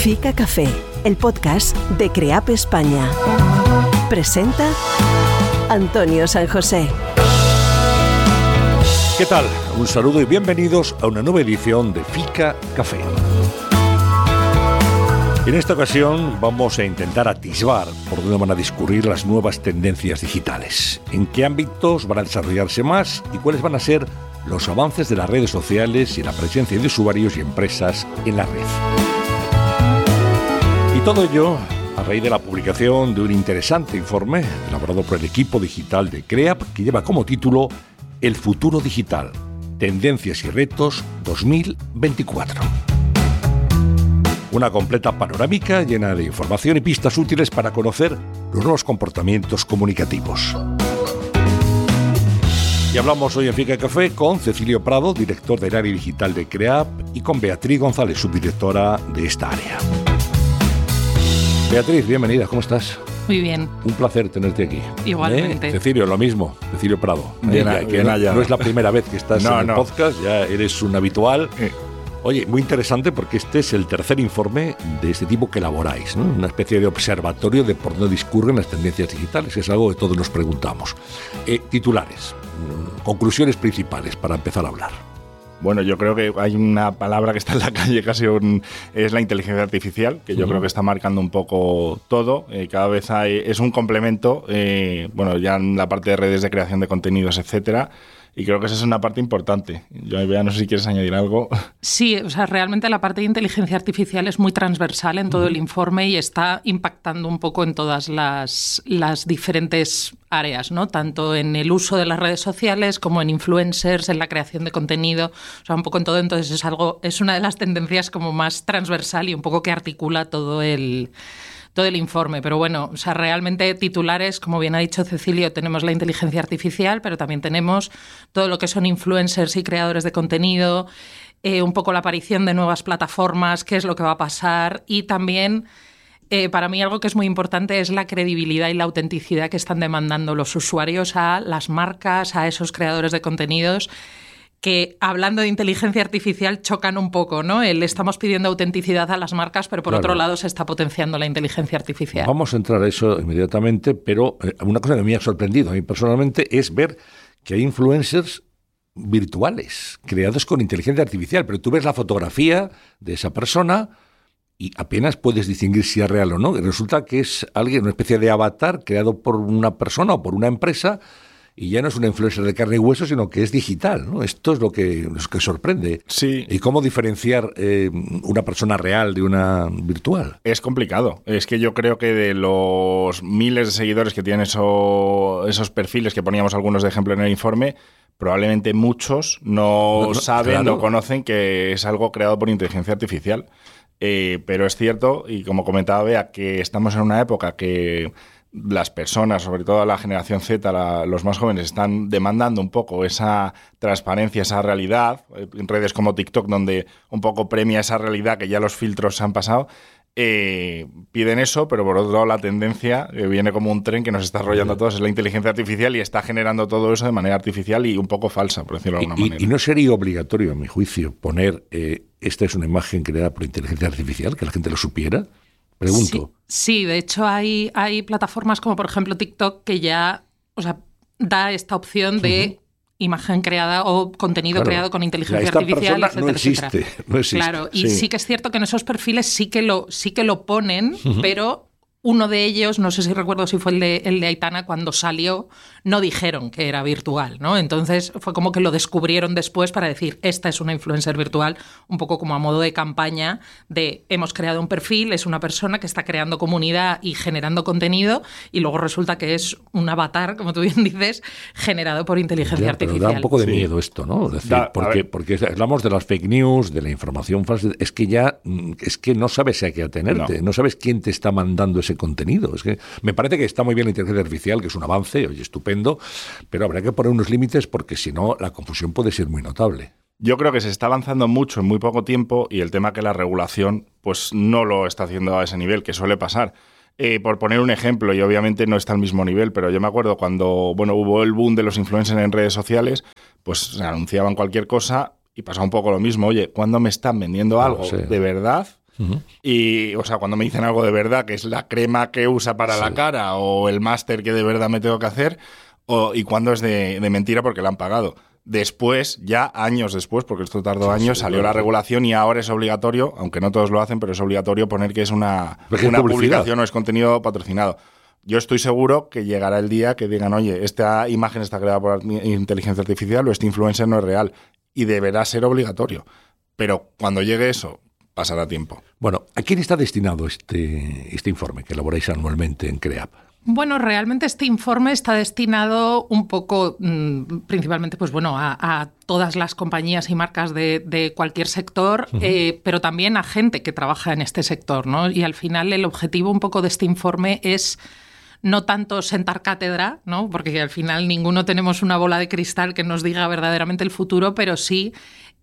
Fica Café, el podcast de CREAP España. Presenta Antonio San José. ¿Qué tal? Un saludo y bienvenidos a una nueva edición de Fica Café. En esta ocasión vamos a intentar atisbar por dónde van a discurrir las nuevas tendencias digitales, en qué ámbitos van a desarrollarse más y cuáles van a ser los avances de las redes sociales y la presencia de usuarios y empresas en la red. Y todo ello a raíz de la publicación de un interesante informe elaborado por el equipo digital de CREAP que lleva como título El futuro digital, tendencias y retos 2024. Una completa panorámica llena de información y pistas útiles para conocer los nuevos comportamientos comunicativos. Y hablamos hoy en Fica Café con Cecilio Prado, director del área digital de CREAP, y con Beatriz González, subdirectora de esta área. Beatriz, bienvenida, ¿cómo estás? Muy bien. Un placer tenerte aquí. Igualmente. Cecilio, lo mismo. Cecilio Prado. No es la primera vez que estás en el podcast, ya eres un habitual. Oye, muy interesante porque este es el tercer informe de este tipo que elaboráis, ¿no? Una especie de observatorio de por dónde discurren las tendencias digitales, que es algo que todos nos preguntamos. Titulares, conclusiones principales para empezar a hablar. Bueno, yo creo que hay una palabra que está en la calle casi, es la inteligencia artificial, que yo creo que está marcando un poco todo. Cada vez es un complemento, ya en la parte de redes de creación de contenidos, etcétera. Y creo que esa es una parte importante. Yo, Bea, no sé si quieres añadir algo. Sí, o sea, realmente la parte de inteligencia artificial es muy transversal en todo el informe y está impactando un poco en todas las diferentes áreas, ¿no? Tanto en el uso de las redes sociales como en influencers, en la creación de contenido, o sea, un poco en todo. Entonces es una de las tendencias como más transversal y un poco que articula todo el informe. Pero bueno, o sea, realmente titulares, como bien ha dicho Cecilio, tenemos la inteligencia artificial, pero también tenemos todo lo que son influencers y creadores de contenido, un poco la aparición de nuevas plataformas, qué es lo que va a pasar, y también para mí algo que es muy importante es la credibilidad y la autenticidad que están demandando los usuarios a las marcas, a esos creadores de contenidos, que hablando de inteligencia artificial chocan un poco, ¿no? Estamos pidiendo autenticidad a las marcas, pero por otro lado se está potenciando la inteligencia artificial. Vamos a entrar a eso inmediatamente, pero una cosa que me ha sorprendido a mí personalmente es ver que hay influencers virtuales creados con inteligencia artificial, pero tú ves la fotografía de esa persona y apenas puedes distinguir si es real o no. Y resulta que es alguien, una especie de avatar creado por una persona o por una empresa. Y ya no es una influencer de carne y hueso, sino que es digital, ¿no? Esto es lo que sorprende. Sí. ¿Y cómo diferenciar una persona real de una virtual? Es complicado. Es que yo creo que de los miles de seguidores que tienen esos perfiles, que poníamos algunos de ejemplo en el informe, probablemente muchos no saben, no conocen que es algo creado por inteligencia artificial. Pero es cierto, y como comentaba Bea, que estamos en una época que las personas, sobre todo la generación Z, los más jóvenes, están demandando un poco esa transparencia, esa realidad, en redes como TikTok, donde un poco premia esa realidad que ya los filtros se han pasado. Piden eso, pero por otro lado la tendencia viene como un tren que nos está arrollando a todos, es la inteligencia artificial y está generando todo eso de manera artificial y un poco falsa, por decirlo de alguna manera. ¿Y no sería obligatorio, a mi juicio, poner esta es una imagen creada por inteligencia artificial, que la gente lo supiera? Pregunto. Sí, de hecho hay plataformas como por ejemplo TikTok que ya, o sea, da esta opción de imagen creada o contenido creado con inteligencia artificial, etcétera, no existe. Claro, y sí que es cierto que en esos perfiles sí que lo ponen, pero uno de ellos, no sé si recuerdo si fue el de Aitana, cuando salió no dijeron que era virtual, ¿no? Entonces fue como que lo descubrieron después para decir, esta es una influencer virtual, un poco como a modo de campaña de hemos creado un perfil, es una persona que está creando comunidad y generando contenido y luego resulta que es un avatar, como tú bien dices, generado por inteligencia artificial. Pero da un poco de miedo esto, ¿no? Es decir, porque hablamos de las fake news, de la información falsa, es que no sabes a qué atenerte, no sabes quién te está mandando ese contenido. Es que me parece que está muy bien la inteligencia artificial, que es un avance, oye, estupendo, pero habrá que poner unos límites porque si no la confusión puede ser muy notable. Yo creo que se está avanzando mucho en muy poco tiempo y el tema que la regulación pues no lo está haciendo a ese nivel, que suele pasar. Por poner un ejemplo, y obviamente no está al mismo nivel, pero yo me acuerdo cuando hubo el boom de los influencers en redes sociales, pues se anunciaban cualquier cosa y pasaba un poco lo mismo. Oye, ¿cuándo me están vendiendo algo de verdad? Y, o sea, cuando me dicen algo de verdad, que es la crema que usa para la cara o el máster que de verdad me tengo que hacer, y cuando es de mentira porque la han pagado. Después, ya años después, porque esto tardó años, salió la regulación y ahora es obligatorio, aunque no todos lo hacen, pero es obligatorio poner que es una publicación o es contenido patrocinado. Yo estoy seguro que llegará el día que digan, oye, esta imagen está creada por inteligencia artificial o este influencer no es real, y deberá ser obligatorio. Pero cuando llegue eso, pasará tiempo. Bueno, ¿a quién está destinado este informe que elaboráis anualmente en CREAP? Bueno, realmente este informe está destinado un poco, principalmente, pues bueno, a todas las compañías y marcas de cualquier sector, pero también a gente que trabaja en este sector, ¿no? Y al final el objetivo un poco de este informe es no tanto sentar cátedra, ¿no? Porque al final ninguno tenemos una bola de cristal que nos diga verdaderamente el futuro, pero sí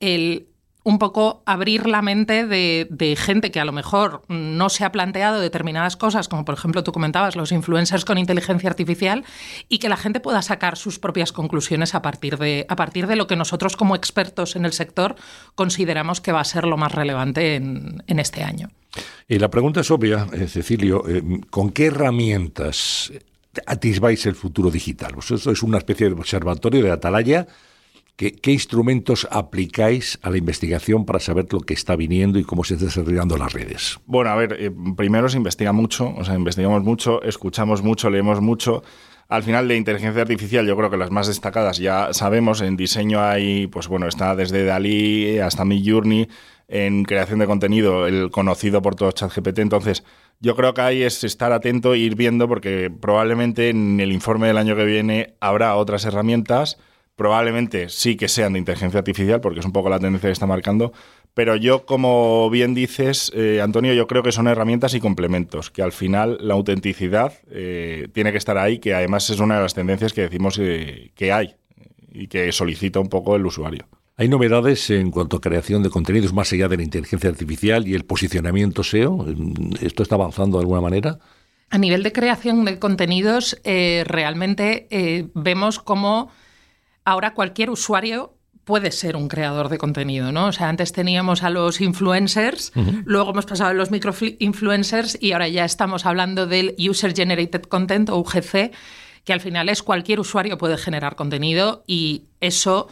un poco abrir la mente de gente que a lo mejor no se ha planteado determinadas cosas, como por ejemplo tú comentabas, los influencers con inteligencia artificial, y que la gente pueda sacar sus propias conclusiones a partir de lo que nosotros como expertos en el sector consideramos que va a ser lo más relevante en este año. Y la pregunta es obvia, Cecilio, ¿con qué herramientas atisbáis el futuro digital? Pues esto es una especie de observatorio de atalaya. ¿Qué instrumentos aplicáis a la investigación para saber lo que está viniendo y cómo se están desarrollando las redes? Bueno, a ver, primero se investiga mucho, investigamos mucho, escuchamos mucho, leemos mucho. Al final de inteligencia artificial yo creo que las más destacadas ya sabemos. En diseño hay, pues bueno, está desde DALL-E hasta Midjourney. En creación de contenido, el conocido por todos ChatGPT. Entonces, yo creo que ahí es estar atento e ir viendo, porque probablemente en el informe del año que viene habrá otras herramientas. Probablemente sí que sean de inteligencia artificial, porque es un poco la tendencia que está marcando, pero yo, como bien dices, Antonio, yo creo que son herramientas y complementos, que al final la autenticidad tiene que estar ahí, que además es una de las tendencias que decimos que hay y que solicita un poco el usuario. ¿Hay novedades en cuanto a creación de contenidos más allá de la inteligencia artificial y el posicionamiento SEO? ¿Esto está avanzando de alguna manera? A nivel de creación de contenidos, realmente vemos cómo ahora cualquier usuario puede ser un creador de contenido, ¿no? O sea, antes teníamos a los influencers, luego hemos pasado a los micro-influencers y ahora ya estamos hablando del User Generated Content, o UGC, que al final es cualquier usuario puede generar contenido, y eso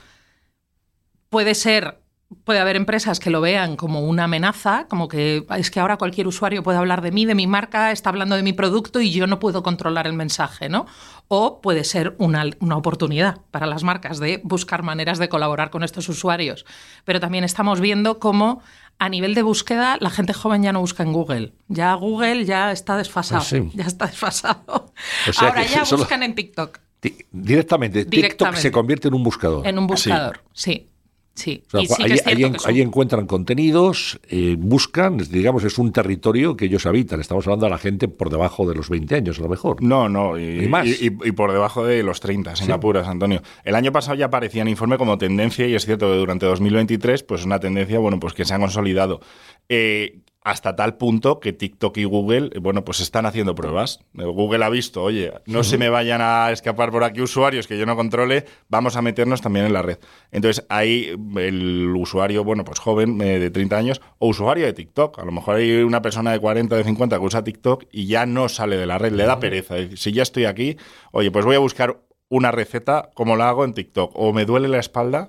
puede haber empresas que lo vean como una amenaza, como que es que ahora cualquier usuario puede hablar de mí, de mi marca, está hablando de mi producto y yo no puedo controlar el mensaje, ¿no? O puede ser una oportunidad para las marcas de buscar maneras de colaborar con estos usuarios. Pero también estamos viendo cómo a nivel de búsqueda la gente joven ya no busca en Google. Ya Google ya está desfasado. Sí. Ya está desfasado. O sea, ahora ya buscan en TikTok. Directamente. TikTok se convierte en un buscador. En un buscador, sí. Sí, o sea, y sí que es cierto que ahí encuentran contenidos, buscan, digamos, es un territorio que ellos habitan. Estamos hablando de la gente por debajo de los 20 años, a lo mejor. No, y más. Y por debajo de los 30, sin apuras, Antonio. El año pasado ya aparecía en informe como tendencia, y es cierto que durante 2023, pues una tendencia, bueno, pues que se ha consolidado. Hasta tal punto que TikTok y Google, bueno, pues están haciendo pruebas. Google ha visto, oye, no se me vayan a escapar por aquí usuarios que yo no controle, vamos a meternos también en la red. Entonces, ahí el usuario, bueno, pues joven, de 30 años, o usuario de TikTok. A lo mejor hay una persona de 40, de 50 que usa TikTok y ya no sale de la red, le da pereza. Si ya estoy aquí, oye, pues voy a buscar una receta como la hago en TikTok, o me duele la espalda,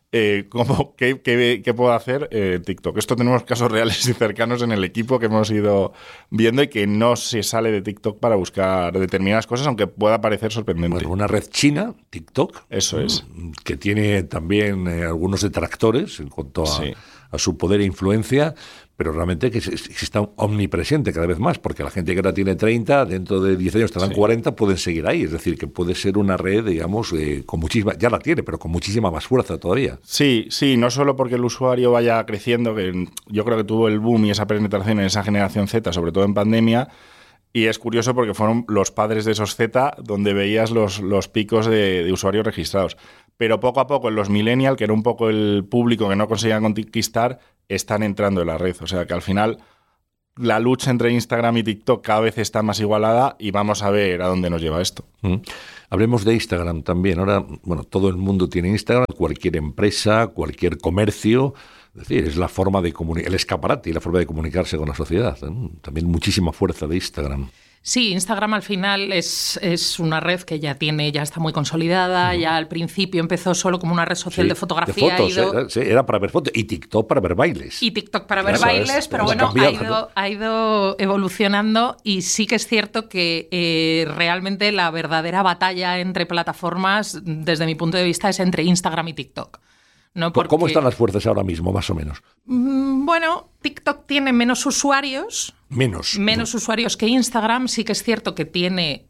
¿qué puedo hacer TikTok? Esto tenemos casos reales y cercanos en el equipo que hemos ido viendo, y que no se sale de TikTok para buscar determinadas cosas, aunque pueda parecer sorprendente. Bueno, una red china, TikTok. Eso es. Que tiene también algunos detractores en cuanto a su poder e influencia, pero realmente que está omnipresente cada vez más, porque la gente que ahora tiene 30, dentro de 10 años tendrán 40, pueden seguir ahí. Es decir, que puede ser una red, digamos, con muchísima, ya la tiene, pero con muchísima más fuerza todavía. Sí, no solo porque el usuario vaya creciendo, que yo creo que tuvo el boom y esa penetración en esa generación Z, sobre todo en pandemia, y es curioso porque fueron los padres de esos Z donde veías los picos de usuarios registrados. Pero poco a poco en los millennials, que era un poco el público que no conseguían conquistar, están entrando en la red. O sea que al final la lucha entre Instagram y TikTok cada vez está más igualada, y vamos a ver a dónde nos lleva esto. Hablemos de Instagram también. Ahora, bueno, todo el mundo tiene Instagram, cualquier empresa, cualquier comercio. Es decir, es la forma de el escaparate y la forma de comunicarse con la sociedad. También muchísima fuerza de Instagram. Sí, Instagram al final es una red que ya está muy consolidada. Ya al principio empezó solo como una red social de fotografía. De fotos, era para ver fotos. Y TikTok para ver bailes. Y TikTok para ver bailes, pero bueno, ha ido evolucionando, y sí que es cierto que realmente la verdadera batalla entre plataformas, desde mi punto de vista, es entre Instagram y TikTok. ¿No? Porque, ¿cómo están las fuerzas ahora mismo, más o menos? Bueno, TikTok tiene menos usuarios. Menos Usuarios que Instagram. Sí que es cierto que tiene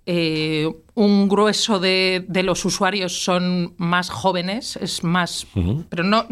un grueso de los usuarios son más jóvenes, es más, pero no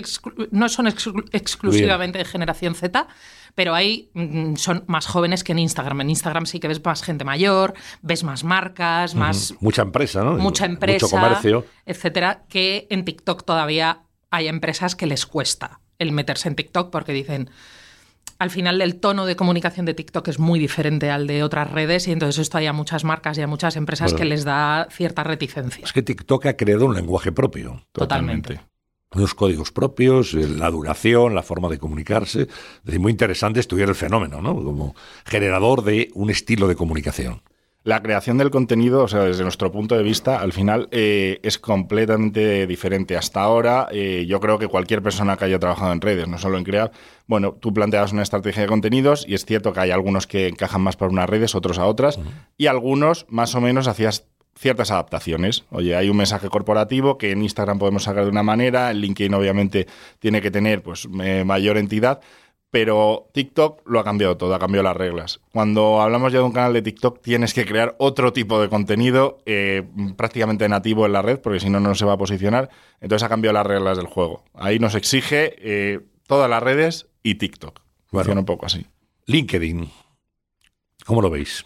son exclusivamente de generación Z, pero ahí son más jóvenes que en Instagram. En Instagram sí que ves más gente mayor, ves más marcas, más mucha empresa, ¿no? Mucha empresa, mucho comercio, etcétera, que en TikTok todavía hay empresas que les cuesta el meterse en TikTok porque dicen, al final el tono de comunicación de TikTok es muy diferente al de otras redes, y entonces esto hay a muchas marcas y a muchas empresas que les da cierta reticencia. Es que TikTok ha creado un lenguaje propio. Totalmente. Unos códigos propios, la duración, la forma de comunicarse. Es decir, muy interesante estudiar el fenómeno, ¿no? Como generador de un estilo de comunicación. La creación del contenido, o sea, desde nuestro punto de vista, al final es completamente diferente. Hasta ahora, yo creo que cualquier persona que haya trabajado en redes, no solo en crear, bueno, tú planteabas una estrategia de contenidos y es cierto que hay algunos que encajan más para unas redes, otros a otras, y algunos más o menos hacías ciertas adaptaciones. Oye, hay un mensaje corporativo que en Instagram podemos sacar de una manera, en LinkedIn obviamente tiene que tener pues mayor entidad, pero TikTok lo ha cambiado todo, ha cambiado las reglas. Cuando hablamos ya de un canal de TikTok, tienes que crear otro tipo de contenido prácticamente nativo en la red, porque si no, no se va a posicionar. Entonces ha cambiado las reglas del juego. Ahí nos exige todas las redes y TikTok. Funciona un poco así. LinkedIn, ¿cómo lo veis?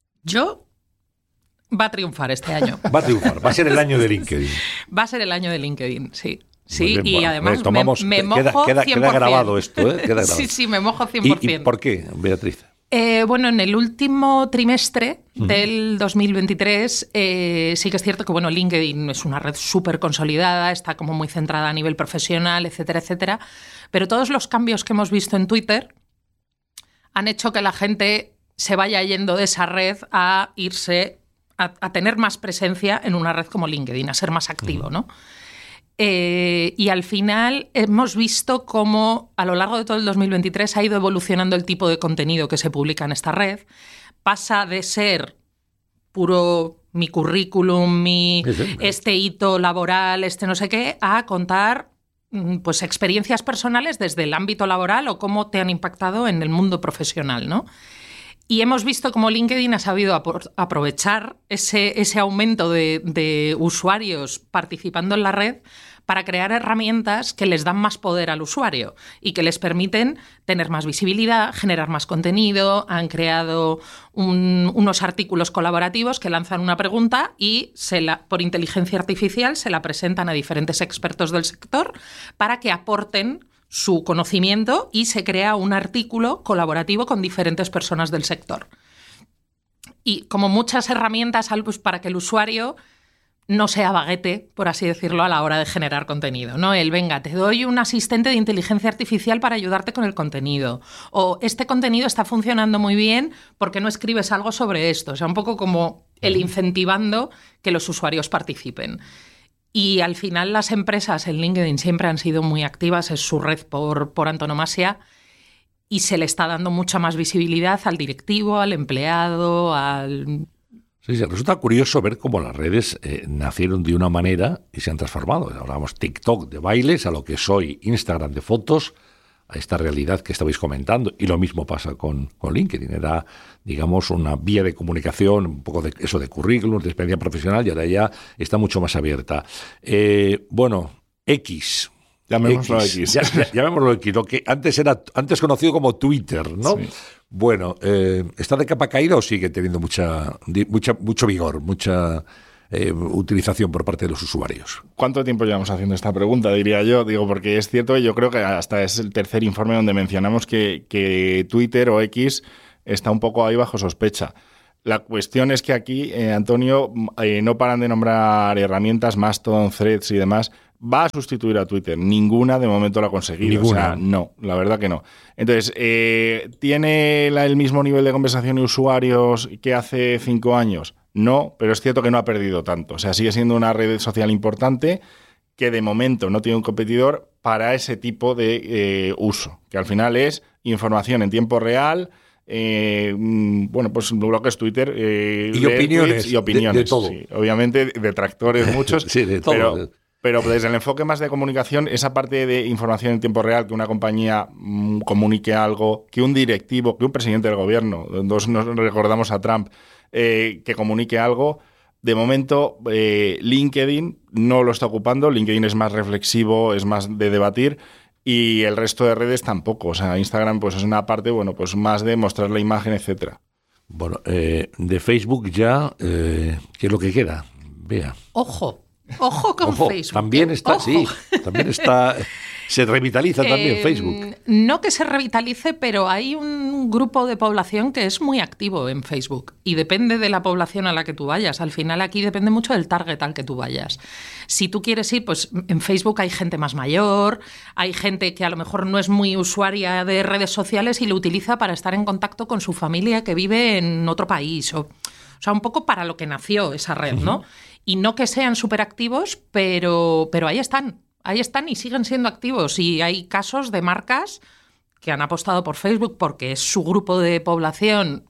Va a triunfar este año. Va a triunfar, va a ser el año de LinkedIn. Va a ser el año de LinkedIn, sí. Sí, y bueno, además me mojo queda 100%. Grabado esto, ¿eh? Queda grabado. Sí, me mojo 100%. ¿Y por qué, Beatriz? Bueno, en el último trimestre del 2023 sí que es cierto que bueno, LinkedIn es una red súper consolidada, está como muy centrada a nivel profesional, etcétera, etcétera. Pero todos los cambios que hemos visto en Twitter han hecho que la gente se vaya yendo de esa red a irse a tener más presencia en una red como LinkedIn, a ser más activo, ¿no? Y al final hemos visto cómo a lo largo de todo el 2023 ha ido evolucionando el tipo de contenido que se publica en esta red. Pasa de ser puro mi currículum, este hito laboral, no sé qué, a contar pues experiencias personales desde el ámbito laboral o cómo te han impactado en el mundo profesional, ¿no? Y hemos visto cómo LinkedIn ha sabido aprovechar ese aumento de usuarios participando en la red para crear herramientas que les dan más poder al usuario y que les permiten tener más visibilidad, generar más contenido. Han creado unos artículos colaborativos que lanzan una pregunta y por inteligencia artificial se la presentan a diferentes expertos del sector para que aporten su conocimiento y se crea un artículo colaborativo con diferentes personas del sector. Y como muchas herramientas pues, para que el usuario no sea baguete, por así decirlo, a la hora de generar contenido, ¿no? Venga, te doy un asistente de inteligencia artificial para ayudarte con el contenido. O este contenido está funcionando muy bien, ¿por qué no escribes algo sobre esto? O sea, un poco como el incentivando que los usuarios participen. Y al final las empresas en LinkedIn siempre han sido muy activas, es su red por antonomasia, y se le está dando mucha más visibilidad al directivo, al empleado, al... Sí, resulta curioso ver cómo las redes nacieron de una manera y se han transformado. Hablábamos TikTok de bailes, a lo que soy Instagram de fotos, a esta realidad que estabais comentando, y lo mismo pasa con LinkedIn. Era, digamos, una vía de comunicación, un poco de eso de currículum, de experiencia profesional, y ahora ya está mucho más abierta. Bueno, X. Llamémoslo X. Llamémoslo X, lo que antes conocido como Twitter, ¿no? Sí. Bueno, ¿está de capa caída o sigue teniendo mucho vigor, mucha utilización por parte de los usuarios? ¿Cuánto tiempo llevamos haciendo esta pregunta, diría yo? Digo, porque es cierto que yo creo que hasta es el tercer informe donde mencionamos que Twitter o X está un poco ahí bajo sospecha. La cuestión es que aquí, Antonio, no paran de nombrar herramientas, Mastodon, Threads y demás, va a sustituir a Twitter. Ninguna de momento lo ha conseguido. Ninguna. O sea, no, la verdad que no. Entonces, ¿tiene el mismo nivel de conversación y usuarios que hace 5 años? No, pero es cierto que no ha perdido tanto. O sea, sigue siendo una red social importante que de momento no tiene un competidor para ese tipo de uso, que al final es información en tiempo real. Bueno, pues lo que es Twitter y opiniones, y opiniones de todo. Sí, obviamente detractores muchos, sí, de todo. Pero desde el enfoque más de comunicación, esa parte de información en tiempo real, que una compañía comunique algo, que un directivo, que un presidente del gobierno, nos recordamos a Trump, que comunique algo. De momento, LinkedIn no lo está ocupando. LinkedIn es más reflexivo, es más de debatir. Y el resto de redes tampoco. O sea, Instagram pues es una parte, bueno, pues más de mostrar la imagen, etcétera. Bueno, de Facebook ya, ¿qué es lo que queda? Vea. Ojo con Facebook. También está, Ojo. sí, también está... Se revitaliza también Facebook. No que se revitalice, pero hay un grupo de población que es muy activo en Facebook y depende de la población a la que tú vayas. Al final aquí depende mucho del target al que tú vayas. Si tú quieres ir, pues en Facebook hay gente más mayor, hay gente que a lo mejor no es muy usuaria de redes sociales y lo utiliza para estar en contacto con su familia que vive en otro país. O sea, un poco para lo que nació esa red, ¿no? Y no que sean súper activos, pero ahí están. Ahí están y siguen siendo activos. Y hay casos de marcas que han apostado por Facebook porque es su grupo de población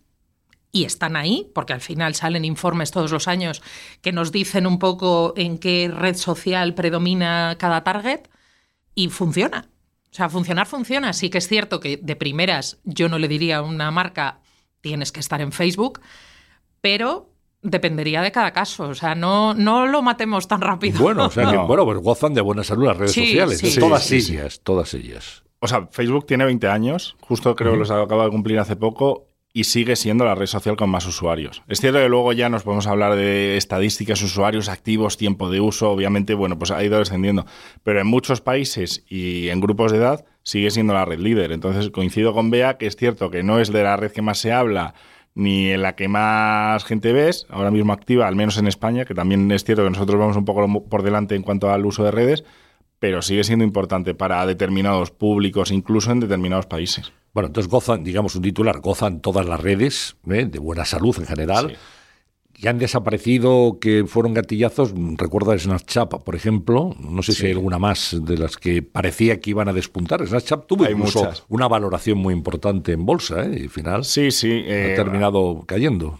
y están ahí, porque al final salen informes todos los años que nos dicen un poco en qué red social predomina cada target y funciona. O sea, funcionar funciona. Sí que es cierto que de primeras yo no le diría a una marca tienes que estar en Facebook, pero... dependería de cada caso, o sea, no lo matemos tan rápido. Bueno, o sea que pues gozan de buena salud las redes sociales, sí, todas ellas. O sea, Facebook tiene 20 años, justo creo que los acaba de cumplir hace poco, y sigue siendo la red social con más usuarios. Es cierto que luego ya nos podemos hablar de estadísticas, usuarios activos, tiempo de uso, obviamente, bueno, pues ha ido descendiendo, pero en muchos países y en grupos de edad sigue siendo la red líder. Entonces coincido con Bea que es cierto que no es de la red que más se habla, ni en la que más gente ves, ahora mismo activa, al menos en España, que también es cierto que nosotros vamos un poco por delante en cuanto al uso de redes, pero sigue siendo importante para determinados públicos, incluso en determinados países. Bueno, entonces gozan, digamos un titular, gozan todas las redes de buena salud en general. Sí. Que han desaparecido, que fueron gatillazos. Recuerdo Snapchat, por ejemplo. No sé si hay alguna más de las que parecía que iban a despuntar. Snapchat tuvo incluso una valoración muy importante en bolsa, y al final sí. ha terminado cayendo.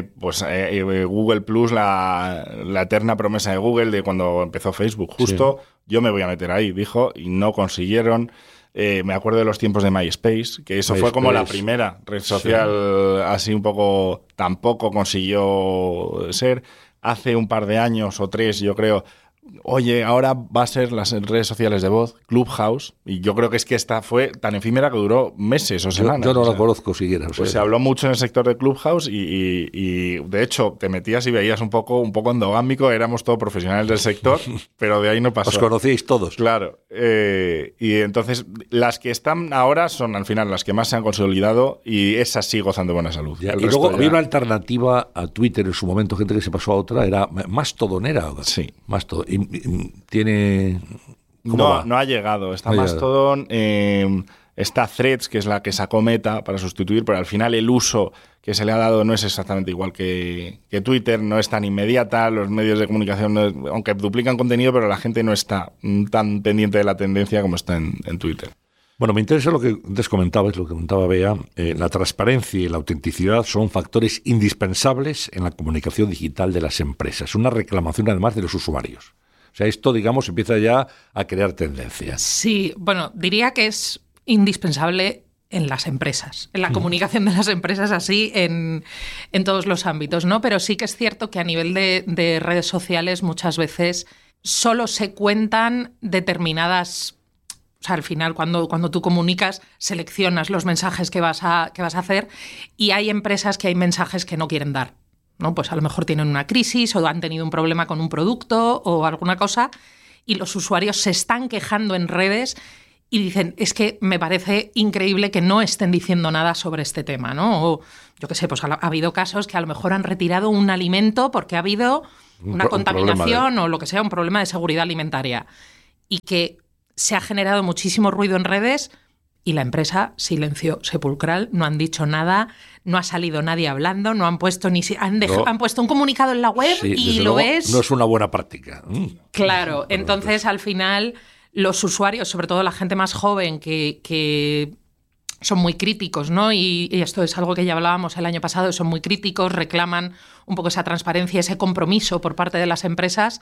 Google Plus, la eterna promesa de Google de cuando empezó Facebook. Justo yo me voy a meter ahí, dijo, y no consiguieron. Me acuerdo de los tiempos de MySpace, que eso fue como la primera red social así un poco, tampoco consiguió ser. Hace un par de años o 3, yo creo, oye, ahora va a ser las redes sociales de voz, Clubhouse, y yo creo que es que esta fue tan efímera que duró meses o semanas. Yo no la conozco siquiera. Pues se habló mucho en el sector de Clubhouse y de hecho te metías y veías un poco endogámico, éramos todos profesionales del sector, pero de ahí no pasó. Os conocíais todos. Claro. Y entonces las que están ahora son al final las que más se han consolidado y esas sí gozan de buena salud. Y luego había una alternativa a Twitter en su momento, gente que se pasó a otra, era Mastodon. Sí. Mastodon. Tiene... No ha llegado. Está Mastodon, está Threads, que es la que sacó Meta para sustituir, pero al final el uso que se le ha dado no es exactamente igual que Twitter, no es tan inmediata, los medios de comunicación, aunque duplican contenido, pero la gente no está tan pendiente de la tendencia como está en Twitter. Bueno, me interesa lo que antes comentabas, lo que comentaba Bea. La transparencia y la autenticidad son factores indispensables en la comunicación digital de las empresas. Una reclamación, además, de los usuarios. O sea, esto, digamos, empieza ya a crear tendencias. Sí, bueno, diría que es indispensable en las empresas, en la comunicación de las empresas así, en todos los ámbitos, ¿no? Pero sí que es cierto que a nivel de redes sociales muchas veces solo se cuentan determinadas... O sea, al final, cuando tú comunicas, seleccionas los mensajes que vas a hacer y hay empresas que hay mensajes que no quieren dar, ¿no? Pues a lo mejor tienen una crisis o han tenido un problema con un producto o alguna cosa y los usuarios se están quejando en redes y dicen, es que me parece increíble que no estén diciendo nada sobre este tema, ¿no? O, yo qué sé, pues ha habido casos que a lo mejor han retirado un alimento porque ha habido una contaminación o lo que sea, un problema de seguridad alimentaria. y que se ha generado muchísimo ruido en redes y la empresa, silencio sepulcral, no han dicho nada, no ha salido nadie hablando, no han puesto han puesto un comunicado en la web y lo ves. No es una buena práctica. Claro, entonces al final los usuarios, sobre todo la gente más joven que son muy críticos, ¿no? Y esto es algo que ya hablábamos el año pasado, son muy críticos, reclaman un poco esa transparencia, ese compromiso por parte de las empresas,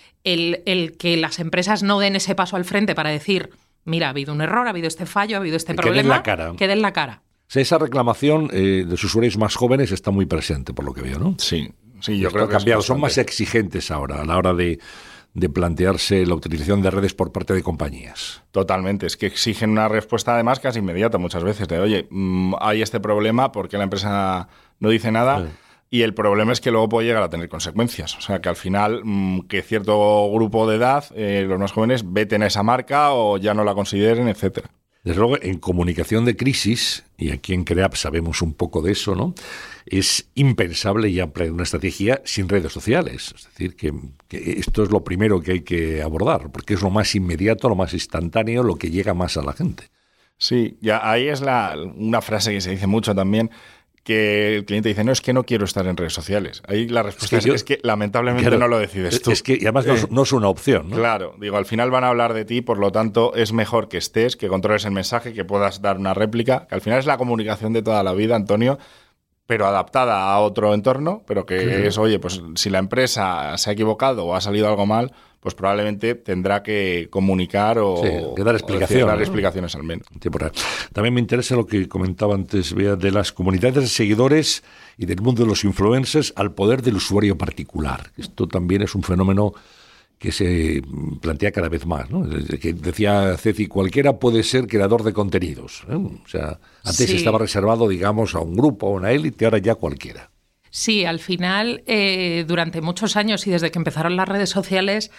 el que las empresas no den ese paso al frente para decir, mira, ha habido un error, ha habido este fallo, ha habido este problema, que den la cara. O sea, esa reclamación de los usuarios más jóvenes está muy presente, por lo que veo, ¿no? Sí, yo creo que cambiado. Son más exigentes ahora a la hora de plantearse la utilización de redes por parte de compañías. Totalmente, es que exigen una respuesta además casi inmediata muchas veces de, oye, hay este problema porque la empresa no dice nada. Sí. Y el problema es que luego puede llegar a tener consecuencias. O sea, que al final que cierto grupo de edad, los más jóvenes, veten a esa marca o ya no la consideren, etcétera. Desde luego, en comunicación de crisis, y aquí en CREAP sabemos un poco de eso, ¿no? Es impensable ya emplear una estrategia sin redes sociales. Es decir, que esto es lo primero que hay que abordar, porque es lo más inmediato, lo más instantáneo, lo que llega más a la gente. Sí, ya ahí es una frase que se dice mucho también, que el cliente dice, no, es que no quiero estar en redes sociales. Ahí la respuesta es que lamentablemente claro, no lo decides tú. Es que además no es una opción, ¿no? Claro, digo, al final van a hablar de ti, por lo tanto es mejor que estés, que controles el mensaje, que puedas dar una réplica, que al final es la comunicación de toda la vida, Antonio, pero adaptada a otro entorno, pero que es, oye, pues si la empresa se ha equivocado o ha salido algo mal, pues probablemente tendrá que comunicar o dar explicación, dar explicaciones al menos. También me interesa lo que comentaba antes, Bea, de las comunidades de seguidores y del mundo de los influencers al poder del usuario particular. Esto también es un fenómeno que se plantea cada vez más, ¿no? Que decía Ceci, cualquiera puede ser creador de contenidos, ¿eh? O sea, antes estaba reservado, digamos, a un grupo, a una élite, ahora ya cualquiera. Sí, al final, durante muchos años y desde que empezaron las redes sociales,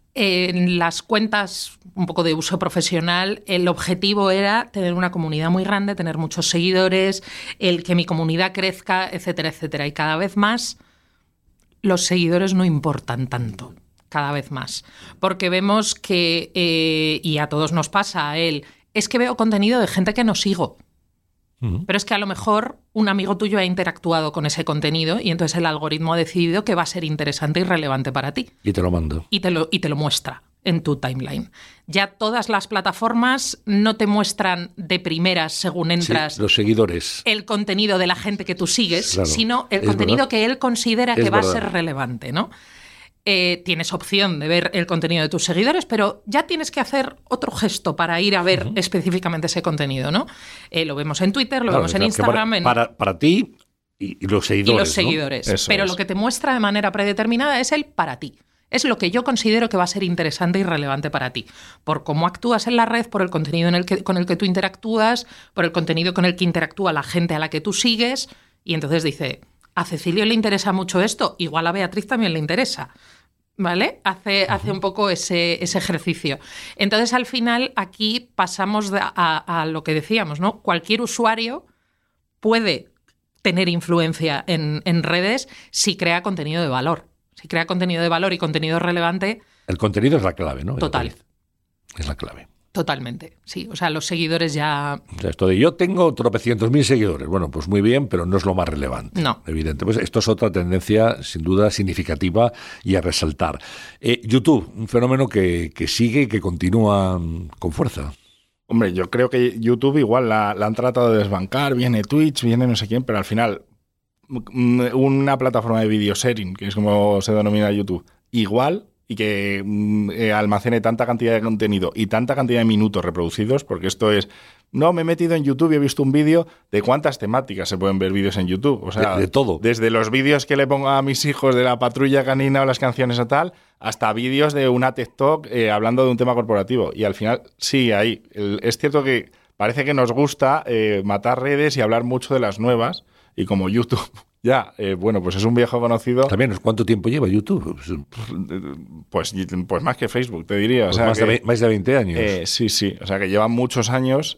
en las cuentas un poco de uso profesional, el objetivo era tener una comunidad muy grande, tener muchos seguidores, el que mi comunidad crezca, etcétera, etcétera. Y cada vez más los seguidores no importan tanto, cada vez más. Porque vemos que, y a todos nos pasa, es que veo contenido de gente que no sigo. Pero es que a lo mejor un amigo tuyo ha interactuado con ese contenido y entonces el algoritmo ha decidido que va a ser interesante y relevante para ti. Y te lo mando. Y te lo muestra en tu timeline. Ya todas las plataformas no te muestran de primeras, según entras, los seguidores, el contenido de la gente que tú sigues, claro, sino el contenido que él considera que va a ser relevante, ¿no? Tienes opción de ver el contenido de tus seguidores, pero ya tienes que hacer otro gesto para ir a ver específicamente ese contenido, ¿no? Lo vemos en Twitter, lo vemos en Instagram. Para ti y los seguidores. Y los seguidores. ¿No? Pero lo que te muestra de manera predeterminada es el para ti. Es lo que yo considero que va a ser interesante y relevante para ti. Por cómo actúas en la red, por el contenido con el que tú interactúas, por el contenido con el que interactúa la gente a la que tú sigues. Y entonces dice, a Cecilio le interesa mucho esto, igual a Beatriz también le interesa. ¿Vale? Hace un poco ese ejercicio. Entonces, al final, aquí pasamos a lo que decíamos, ¿no? Cualquier usuario puede tener influencia en redes si crea contenido de valor. Si crea contenido de valor y contenido relevante... El contenido es la clave, ¿no? Total. Es la clave. Totalmente, sí. O sea, los seguidores ya... O sea, esto de yo tengo tropecientos mil seguidores. Bueno, pues muy bien, pero no es lo más relevante. No. Evidente. Pues esto es otra tendencia, sin duda, significativa y a resaltar. YouTube, un fenómeno que sigue y que continúa con fuerza. Hombre, yo creo que YouTube igual la han tratado de desbancar. Viene Twitch, viene no sé quién, pero al final una plataforma de video sharing, que es como se denomina YouTube, igual... y que almacene tanta cantidad de contenido y tanta cantidad de minutos reproducidos, porque esto es, no, me he metido en YouTube y he visto un vídeo de cuántas temáticas se pueden ver vídeos en YouTube. O sea, de todo. Desde los vídeos que le pongo a mis hijos de la patrulla canina o las canciones o tal, hasta vídeos de una TikTok hablando de un tema corporativo. Y al final, sí, ahí. Es cierto que parece que nos gusta matar redes y hablar mucho de las nuevas, y como YouTube Ya, bueno, pues es un viejo conocido. También, ¿cuánto tiempo lleva YouTube? Pues más que Facebook, te diría. Pues o sea más de 20 años. Sí. O sea, que lleva muchos años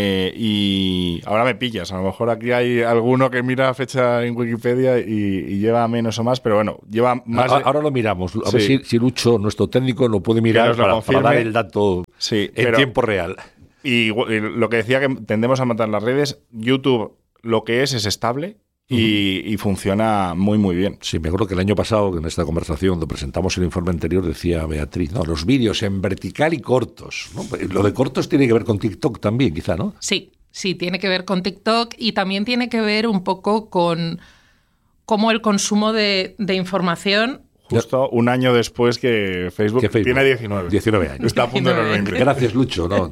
y ahora me pillas. A lo mejor aquí hay alguno que mira fecha en Wikipedia y lleva menos o más, pero bueno, lleva más... Ahora lo miramos. A ver si Lucho, nuestro técnico, lo puede mirar para dar el dato en tiempo real. Y lo que decía, que tendemos a matar las redes, YouTube lo que es estable. Y funciona muy, muy bien. Sí, me acuerdo que el año pasado, en esta conversación, donde presentamos el informe anterior, decía Beatriz, no, los vídeos en vertical y cortos, ¿no? Lo de cortos tiene que ver con TikTok también, quizá, ¿no? Sí, tiene que ver con TikTok y también tiene que ver un poco con cómo el consumo de información... Justo un año después que Facebook tiene 19 años. Está a punto de los 20. Gracias, Lucho. ¿No?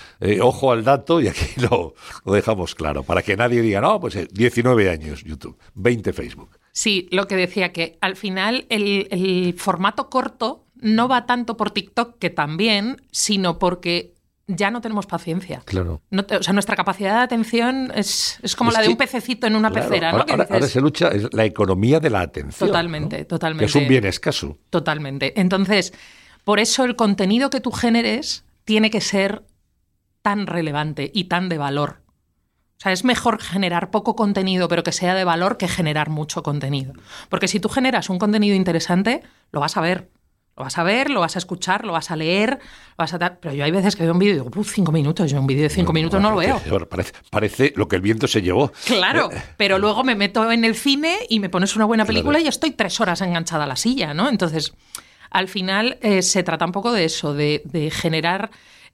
Ojo al dato y aquí lo dejamos claro, para que nadie diga, no, pues 19 años YouTube, 20 Facebook. Sí, lo que decía, que al final el formato corto no va tanto por TikTok, que también, sino porque ya no tenemos paciencia. Claro. O sea, nuestra capacidad de atención es como la de un pececito en una pecera, ¿no? Ahora se lucha, es la economía de la atención. Totalmente, ¿no? totalmente. Que es un bien escaso. Totalmente. Entonces, por eso el contenido que tú generes tiene que ser tan relevante y tan de valor. O sea, es mejor generar poco contenido, pero que sea de valor, que generar mucho contenido. Porque si tú generas un contenido interesante, lo vas a ver. Lo vas a ver, lo vas a escuchar, lo vas a leer, pero yo hay veces que veo un vídeo y digo, 5 minutos, yo un vídeo de 5 minutos no lo veo. Parece lo que el viento se llevó. Claro, pero luego me meto en el cine y me pones una buena película y estoy 3 horas enganchada a la silla, ¿no? Entonces, al final se trata un poco de eso, de generar...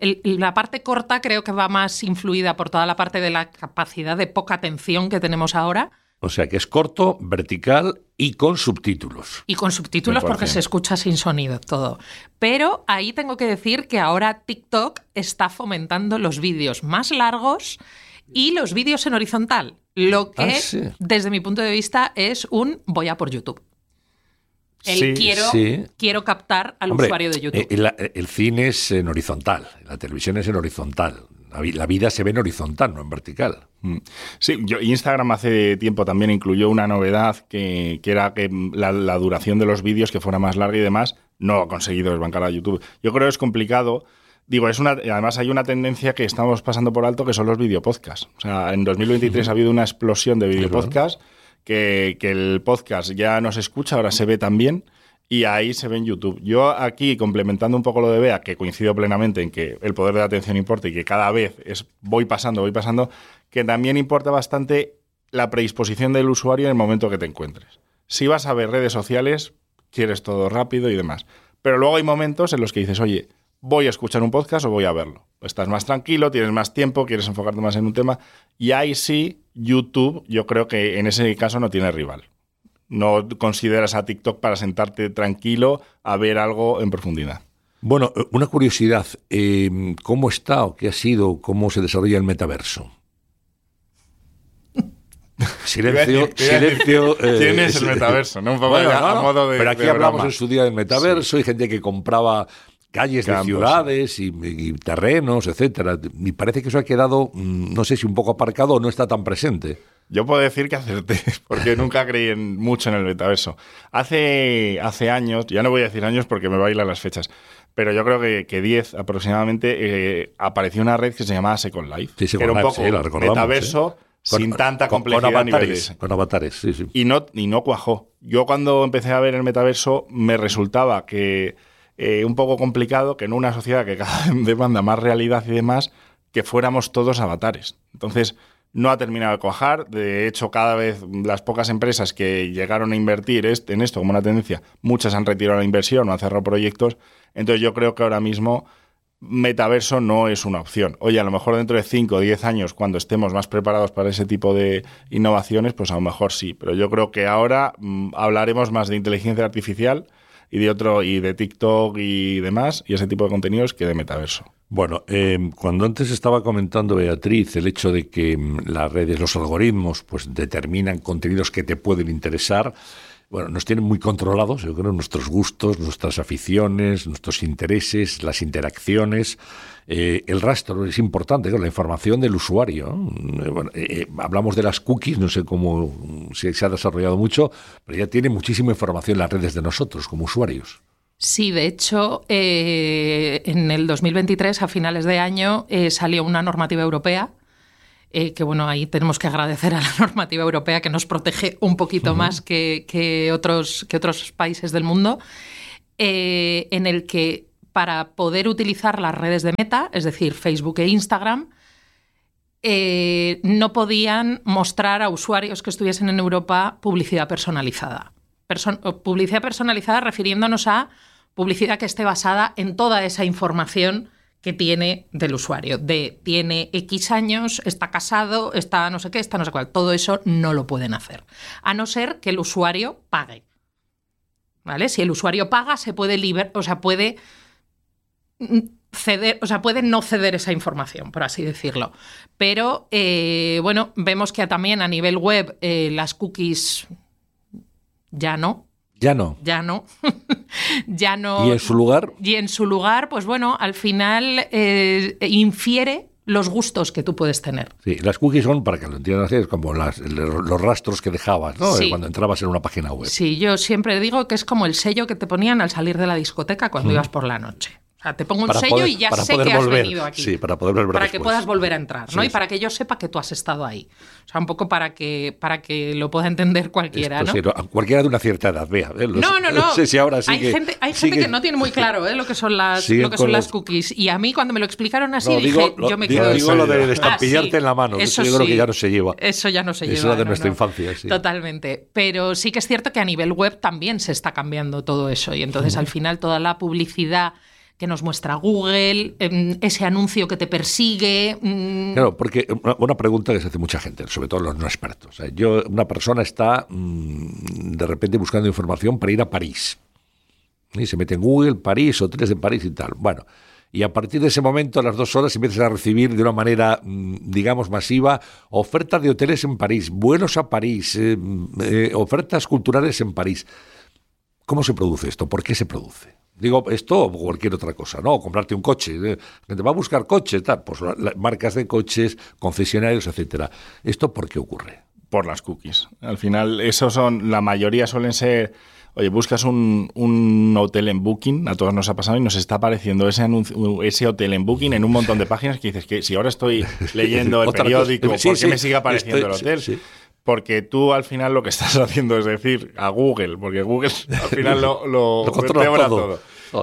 La parte corta creo que va más influida por toda la parte de la capacidad de poca atención que tenemos ahora. O sea, que es corto, vertical y con subtítulos. Y con subtítulos porque se escucha sin sonido todo. Pero ahí tengo que decir que ahora TikTok está fomentando los vídeos más largos y los vídeos en horizontal. Lo que, desde mi punto de vista, es un voy a por YouTube. Quiero captar al usuario de YouTube. El cine es en horizontal, la televisión es en horizontal. La vida se ve en horizontal, no en vertical. Sí, Instagram hace tiempo también incluyó una novedad que era que la duración de los vídeos que fuera más larga y demás. No ha conseguido desbancar a YouTube. Yo creo que es complicado. Digo, además hay una tendencia que estamos pasando por alto, que son los videopodcasts. O sea, en 2023 ha habido una explosión de videopodcasts, que el podcast ya no se escucha, ahora se ve también. Y ahí se ve en YouTube. Yo aquí, complementando un poco lo de Bea, que coincido plenamente en que el poder de la atención importa y que cada vez voy pasando, que también importa bastante la predisposición del usuario en el momento que te encuentres. Si vas a ver redes sociales, quieres todo rápido y demás. Pero luego hay momentos en los que dices, oye, voy a escuchar un podcast o voy a verlo. Estás más tranquilo, tienes más tiempo, quieres enfocarte más en un tema. Y ahí sí, YouTube, yo creo que en ese caso no tiene rival. No consideras a TikTok para sentarte tranquilo a ver algo en profundidad. Bueno, una curiosidad. ¿Cómo está o qué ha sido, cómo se desarrolla el metaverso? Silencio. ¿Quién es el metaverso? ¿No? Un poco a modo de, pero aquí hablamos en su día del metaverso, hay gente que compraba calles de ciudades y terrenos, etcétera. Y parece que eso ha quedado, no sé si un poco aparcado o no está tan presente. Yo puedo decir que acerté, porque nunca creí mucho en el metaverso. Hace años, ya no voy a decir años porque me bailan las fechas, pero yo creo que 10 aproximadamente, apareció una red que se llamaba Second Life, que era un poco metaverso sin tanta complejidad. Con avatares, sí. Y no cuajó. Yo cuando empecé a ver el metaverso me resultaba que un poco complicado que en una sociedad que cada vez demanda más realidad y demás, que fuéramos todos avatares. Entonces, no ha terminado de cuajar. De hecho, cada vez las pocas empresas que llegaron a invertir en esto como una tendencia, muchas han retirado la inversión o han cerrado proyectos. Entonces, yo creo que ahora mismo metaverso no es una opción. Oye, a lo mejor dentro de 5 o 10 años, cuando estemos más preparados para ese tipo de innovaciones, pues a lo mejor sí. Pero yo creo que ahora hablaremos más de inteligencia artificial y de TikTok y demás, y ese tipo de contenidos, que de metaverso. Bueno, cuando antes estaba comentando Beatriz el hecho de que las redes, los algoritmos, pues determinan contenidos que te pueden interesar, bueno, nos tienen muy controlados, yo creo, nuestros gustos, nuestras aficiones, nuestros intereses, las interacciones. El rastro es importante, la información del usuario. Bueno, hablamos de las cookies, no sé cómo si se ha desarrollado mucho, pero ya tiene muchísima información en las redes de nosotros como usuarios. Sí, de hecho, en el 2023, a finales de año, salió una normativa europea, que bueno, ahí tenemos que agradecer a la normativa europea que nos protege un poquito más que otros países del mundo, en el que para poder utilizar las redes de Meta, es decir, Facebook e Instagram, no podían mostrar a usuarios que estuviesen en Europa publicidad personalizada. Publicidad personalizada refiriéndonos a publicidad que esté basada en toda esa información que tiene del usuario. Tiene X años, está casado, está no sé qué, está no sé cuál. Todo eso no lo pueden hacer. A no ser que el usuario pague. ¿Vale? Si el usuario paga, se puede puede ceder, puede no ceder esa información, por así decirlo. Pero, bueno, vemos que también a nivel web las cookies ya no. Ya no. Ya no. Ya no. ¿Y en su lugar? Y en su lugar, pues bueno, al final infiere los gustos que tú puedes tener. Sí, las cookies son, para que lo entiendan así, es como los rastros que dejabas, ¿no? Sí. Cuando entrabas en una página web. Sí, yo siempre digo que es como el sello que te ponían al salir de la discoteca cuando ibas por la noche. O sea, te pongo un sello y ya sé que has venido aquí. Sí, para poder volver Para después. que puedas volver a entrar, ¿no? Sí, Y para que yo sepa que tú has estado ahí. O sea, un poco para que lo pueda entender cualquiera, Esto, ¿no? Sí, cualquiera de una cierta edad, vea. No sé si ahora sí hay gente que no tiene muy claro lo que son las cookies. Y a mí cuando me lo explicaron así dije, yo me quedo... Digo lo de estampillarte en la mano. Eso yo creo que ya no se lleva. Eso ya no se lleva. Eso era de nuestra infancia, sí. Totalmente. Pero sí que es cierto que a nivel web también se está cambiando todo eso. Y entonces al final toda la publicidad que nos muestra Google, ese anuncio que te persigue. Claro, porque una pregunta que se hace mucha gente, sobre todo los no expertos. Una persona está de repente buscando información para ir a París. Y se mete en Google, París, hoteles de París y tal. Bueno, y a partir de ese momento, a las 2 horas, empiezas a recibir de una manera, digamos, masiva, ofertas de hoteles en París, vuelos a París, ofertas culturales en París. ¿Cómo se produce esto? ¿Por qué se produce? Digo, esto o cualquier otra cosa, ¿no? Comprarte un coche, te va a buscar coches, tal, pues marcas de coches, concesionarios, etcétera. ¿Esto por qué ocurre? Por las cookies. Al final, la mayoría suelen ser, oye, buscas un hotel en Booking, a todos nos ha pasado y nos está apareciendo ese hotel en Booking en un montón de páginas que dices que si ahora estoy leyendo el periódico, ¿por qué me sigue apareciendo el hotel? Sí. Porque tú al final lo que estás haciendo es decir a Google, porque Google al final lo controla todo.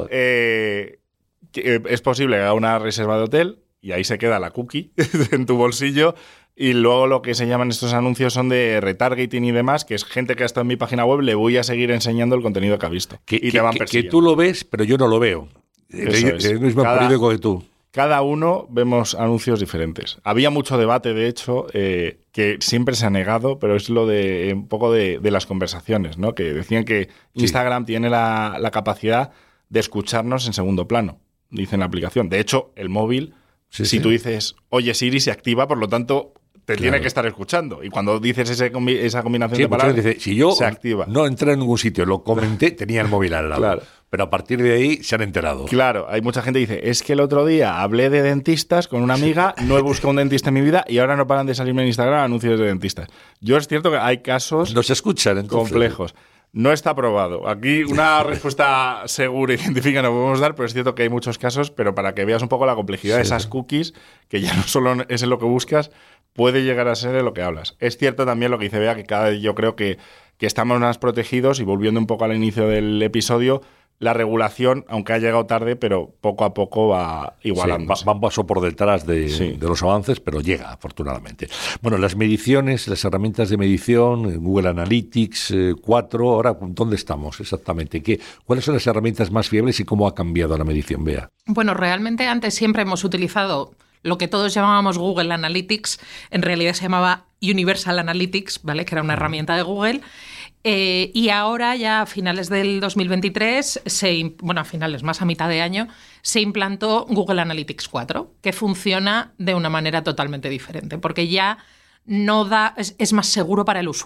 Es posible que haga una reserva de hotel y ahí se queda la cookie en tu bolsillo y luego lo que se llaman estos anuncios son de retargeting y demás, que es gente que ha estado en mi página web, le voy a seguir enseñando el contenido que ha visto. Y te van persiguiendo. Que tú lo ves, pero yo no lo veo. Es el mismo periódico que tú. Cada uno vemos anuncios diferentes. Había mucho debate, de hecho, que siempre se ha negado, pero es lo de un poco de las conversaciones, ¿no? Que decían que Instagram tiene la capacidad de escucharnos en segundo plano, dice en la aplicación. De hecho, el móvil, si tú dices, oye Siri, se activa, por lo tanto, te tiene que estar escuchando. Y cuando dices esa combinación de palabras, dice, si yo se activa. No entré en ningún sitio, lo comenté, tenía el móvil al lado. Claro. Pero a partir de ahí se han enterado. Claro, hay mucha gente que dice, es que el otro día hablé de dentistas con una amiga, no he buscado un dentista en mi vida y ahora no paran de salirme en Instagram anuncios de dentistas. Yo es cierto que hay casos no se escuchan, entonces, complejos. No está probado. Aquí una respuesta segura y científica no podemos dar, pero es cierto que hay muchos casos, pero para que veas un poco la complejidad de esas cookies, que ya no solo es en lo que buscas, puede llegar a ser en lo que hablas. Es cierto también lo que dice Bea, que cada vez yo creo que estamos más protegidos y volviendo un poco al inicio del episodio, la regulación, aunque ha llegado tarde, pero poco a poco va igualándose. Va un paso por detrás de los avances, pero llega, afortunadamente. Bueno, las mediciones, las herramientas de medición, Google Analytics 4, ahora, ¿dónde estamos exactamente? ¿Cuáles son las herramientas más fiables y cómo ha cambiado la medición, Bea? Bueno, realmente antes siempre hemos utilizado lo que todos llamábamos Google Analytics, en realidad se llamaba Universal Analytics, ¿vale? Que era una herramienta de Google. Y ahora ya a finales del 2023, a finales, más a mitad de año, se implantó Google Analytics 4, que funciona de una manera totalmente diferente, porque ya es más seguro para el usuario.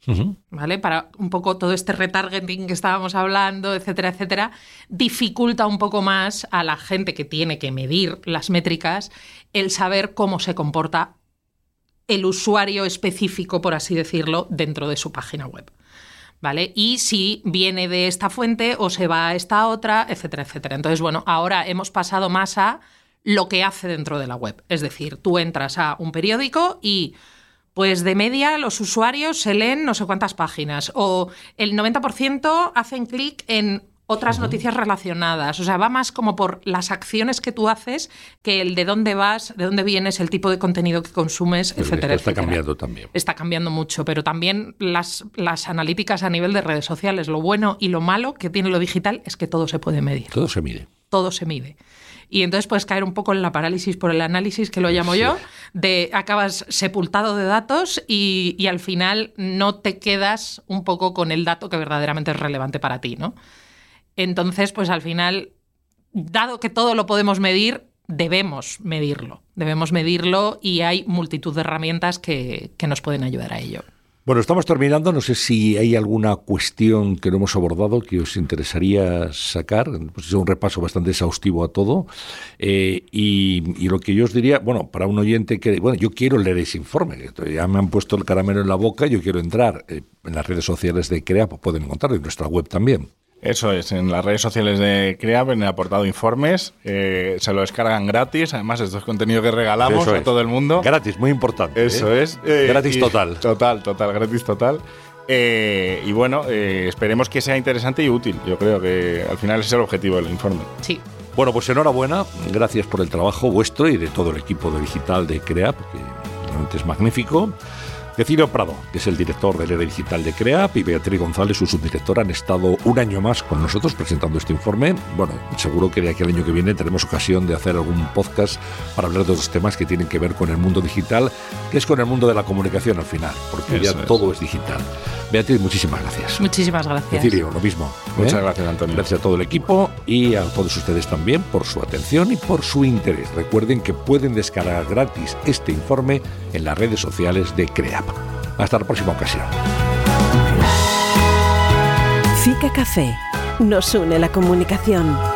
¿Vale? Para un poco todo este retargeting que estábamos hablando, etcétera, etcétera, dificulta un poco más a la gente que tiene que medir las métricas el saber cómo se comporta el usuario específico, por así decirlo, dentro de su página web. ¿Vale? Y si viene de esta fuente o se va a esta otra, etcétera, etcétera. Entonces, bueno, ahora hemos pasado más a lo que hace dentro de la web. Es decir, tú entras a un periódico y, pues de media, los usuarios se leen no sé cuántas páginas o el 90% hacen clic en otras noticias relacionadas. O sea, va más como por las acciones que tú haces que el de dónde vas, de dónde vienes, el tipo de contenido que consumes, etcétera, Está etcétera. cambiando también. Está cambiando mucho, pero también las analíticas a nivel de redes sociales. Lo bueno y lo malo que tiene lo digital es que todo se puede medir. Todo se mide. Todo se mide. Y entonces puedes caer un poco en la parálisis por el análisis, que lo llamo yo, de acabas sepultado de datos y al final no te quedas un poco con el dato que verdaderamente es relevante para ti, ¿no? Entonces, pues al final, dado que todo lo podemos medir, debemos medirlo y hay multitud de herramientas que nos pueden ayudar a ello. Bueno, estamos terminando. No sé si hay alguna cuestión que no hemos abordado que os interesaría sacar. Pues es un repaso bastante exhaustivo a todo. Y lo que yo os diría, bueno, para un oyente que, bueno, yo quiero leer ese informe. Ya me han puesto el caramelo en la boca, yo quiero entrar. En las redes sociales de CREAP, pues pueden encontrar en nuestra web también. Eso es, en las redes sociales de CREAP, en el apartado informes, se lo descargan gratis. Además, esto es contenido que regalamos a todo el mundo. Gratis, muy importante. Eso es. Gratis total. Total, gratis total. Y bueno, esperemos que sea interesante y útil. Yo creo que al final ese es el objetivo del informe. Sí. Bueno, pues enhorabuena. Gracias por el trabajo vuestro y de todo el equipo de digital de CREAP, que realmente es magnífico. Cecilio Prado, que es el director del área digital de CREAP, y Beatriz González, su subdirectora, han estado un año más con nosotros presentando este informe. Bueno, seguro que de aquí al año que viene tenemos ocasión de hacer algún podcast para hablar de otros temas que tienen que ver con el mundo digital, que es con el mundo de la comunicación al final, porque ya todo es digital. Beatriz, muchísimas gracias. Muchísimas gracias. Cecilio, lo mismo. Muchas gracias, Antonio. Gracias a todo el equipo y a todos ustedes también por su atención y por su interés. Recuerden que pueden descargar gratis este informe en las redes sociales de CREAP. Hasta la próxima ocasión. FICA Café. Nos une la comunicación.